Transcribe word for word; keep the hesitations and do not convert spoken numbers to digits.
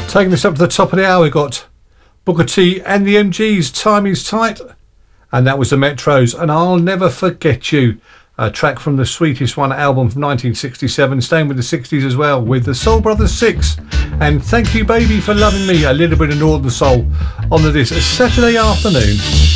Taking us up to the top of the hour, we got Booker T and the M Gs, Time Is Tight, and that was the Metros, and I'll Never Forget You, a track from the Sweetest One album from nineteen sixty-seven, staying with the sixties as well, with the Soul Brothers six, and Thank You Baby for Loving Me, a little bit of Northern Soul on this Saturday afternoon.